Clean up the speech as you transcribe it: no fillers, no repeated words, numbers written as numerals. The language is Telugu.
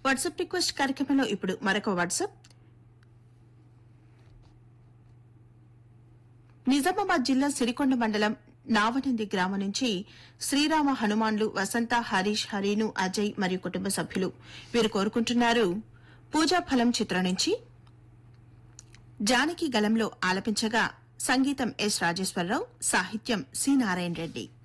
వాట్సాప్ రిక్వెస్ట్ కార్యక్రమంలో ఇప్పుడు మరొక వాట్సాప్. నిజామాబాద్ జిల్లా సిరికొండ మండలం నావనంది గ్రామం నుంచి శ్రీరామ హనుమాన్లు వసంత హరీష్ హరీను అజయ్ మరియు కుటుంబ సభ్యులు వీరు కోరుకుంటున్నారు పూజాఫలం చిత్రం నుంచి జానకి గళంలో ఆలపించగా సంగీతం ఎస్ రాజేశ్వరరావు, సాహిత్యం సి నారాయణ రెడ్డి.